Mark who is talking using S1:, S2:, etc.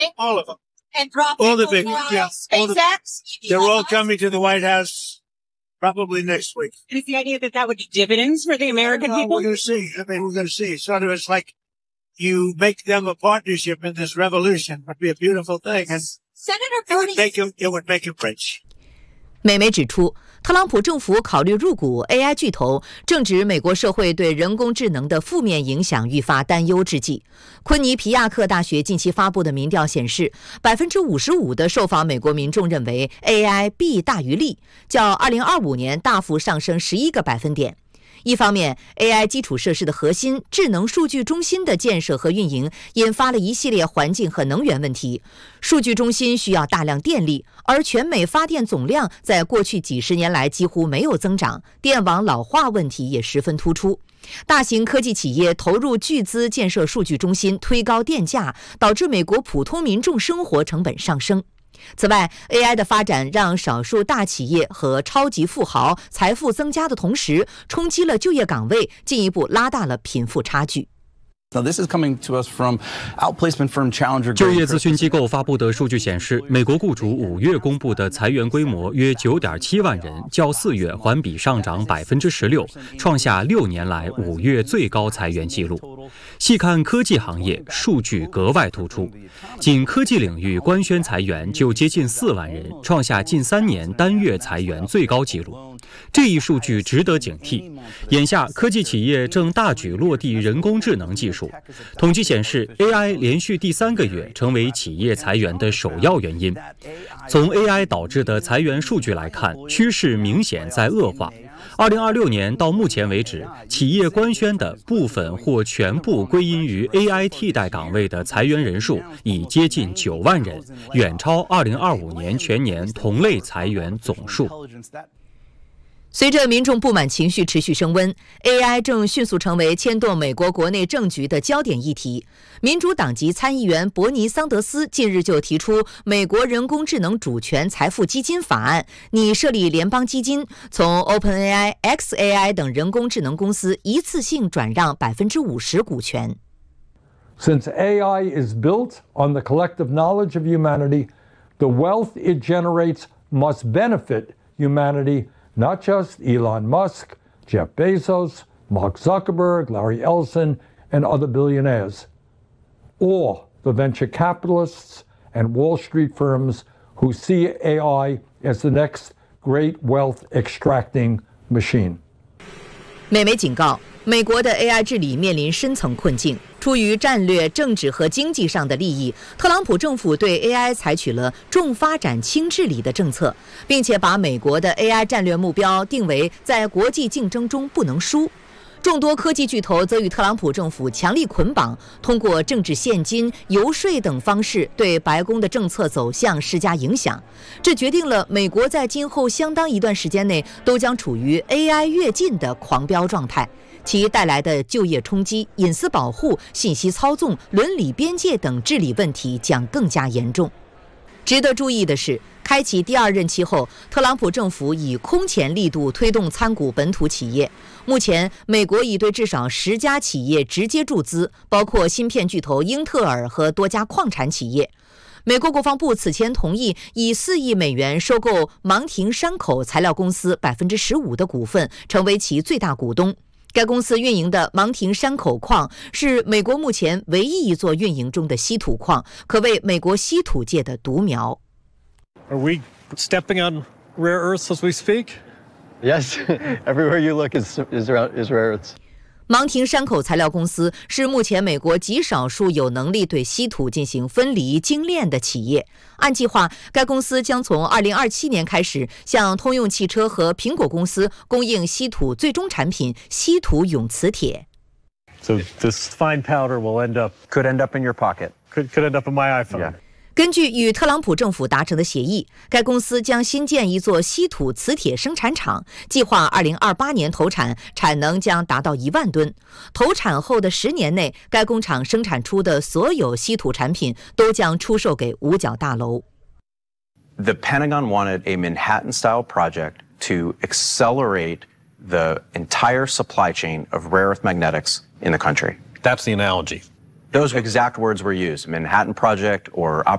S1: All of them.
S2: All the big, yeah.
S1: They're all coming to the White House probably next week.
S3: Is the idea that would be dividends for the American people?
S1: We're going to see. I mean, we're going to see. It's like you make them a partnership in this revolution. It would be a beautiful thing. And
S2: Senator Bernie,
S1: it would make him rich.
S4: 美媒指出，特朗普政府考虑入股 AI 巨头，正值美国社会对人工智能的负面影响愈发担忧之际。昆尼皮亚克大学近期发布的民调显示，55%的受访美国民众认为 AI 弊大于利，较2025年大幅上升11个百分点。一方面 ，AI 基础设施的核心智能数据中心的建设和运营引发了一系列环境和能源问题。数据中心需要大量电力，而全美发电总量在过去几十年来几乎没有增长，电网老化问题也十分突出。大型科技企业投入巨资建设数据中心，推高电价，导致美国普通民众生活成本上升。此外 ，AI 的发展让少数大企业和超级富豪财富增加的同时，冲击了就业岗位，进一步拉大了贫富差距。
S5: Now, this is coming to us from outplacement firm Challenger.
S6: 就业咨询机构发布的数据显示，美国雇主5月公布的裁员规模约9.7万人，较4月环比上涨16%，创下6年来5月最高裁员记录。细看科技行业，数据格外突出，仅科技领域官宣裁员就接近4万人，创下近3年单月裁员最高纪录。这一数据值得警惕。眼下，科技企业正大举落地人工智能技术。统计显示 ，AI 连续第3个月成为企业裁员的首要原因。从 AI 导致的裁员数据来看，趋势明显在恶化。2026年到目前为止，企业官宣的部分或全部归因于 AI 替代岗位的裁员人数已接近9万人，远超2025年全年同类裁员总数。
S4: 随着民众不满情绪持续升温 ，AI 正迅速成为牵动美国国内政局的焦点议题。民主党籍参议员伯尼·桑德斯近日就提出美国人工智能主权财富基金法案，拟设立联邦基金，从 OpenAI、xAI 等人工智能公司一次性转让50%股权。
S7: Since AI is built on the collective knowledge of humanity, the wealth it generates must benefit humanity.Not just Elon Musk, Jeff Bezos, Mark Zuckerberg, Larry Ellison, and other billionaires, or the venture capitalists and Wall Street firms who see AI as the next great wealth extracting machine.
S4: 美媒警告，美国的 AI 治理面临深层困境。出于战略、政治和经济上的利益，特朗普政府对 AI 采取了重发展轻治理的政策，并且把美国的 AI 战略目标定为在国际竞争中不能输。众多科技巨头则与特朗普政府强力捆绑，通过政治现金、游说等方式对白宫的政策走向施加影响。这决定了美国在今后相当一段时间内都将处于 AI 跃进的狂飙状态。其带来的就业冲击、隐私保护、信息操纵、伦理边界等治理问题将更加严重。值得注意的是，开启第2任期后，特朗普政府以空前力度推动参股本土企业。目前，美国已对至少10家企业直接注资，包括芯片巨头英特尔和多家矿产企业。美国国防部此前同意以4亿美元收购芒廷山口材料公司15%的股份，成为其最大股东。该公司运营的芒廷山口矿是美国目前唯一一座运营中的稀土矿，可谓美国稀土界的独苗。
S8: Are we stepping on rare earths as we speak?
S9: Yes, everywhere you look is rare earths.
S4: 芒廷山口材料公司是目前美国极少数有能力对稀土进行分离精炼的企业。按计划，该公司将从2027年开始向通用汽车和苹果公司供应稀土最终产品稀土永磁铁。
S8: So this fine powder could end up in your pocket. Could end up in my iPhone.
S9: Yeah.
S4: 根据与特朗普政府达成的协议，该公司将新建一座稀土磁铁生产厂，计划2028年投产，产能将达到1万吨。投产后的10年内，该工厂生产出的所有稀土产品都将出售给五角大楼。
S10: The Pentagon wanted a Manhattan-style project to accelerate the entire supply chain of rare earth magnetics in the country.
S8: That's the analogy.
S10: Those exact words were used, Manhattan Project or